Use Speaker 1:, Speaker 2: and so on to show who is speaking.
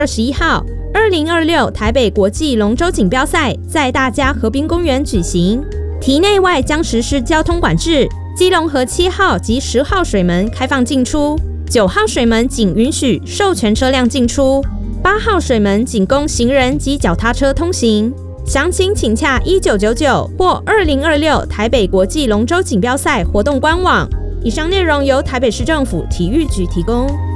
Speaker 1: 21号，2026台北国际龙舟锦标赛在大家河滨公园举行，堤内外将实施交通管制。基隆河7号及10号水门开放进出，9号水门仅允许授权车辆进出，8号水门仅供行人及脚踏车通行。详情请洽1999或2026台北国际龙舟锦标赛活动官网。以上内容由台北市政府体育局提供。